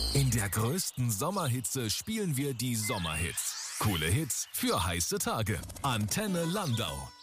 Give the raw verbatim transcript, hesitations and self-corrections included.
In der größten Sommerhitze spielen wir die Sommerhits. Coole Hits für heiße Tage. Antenne Landau.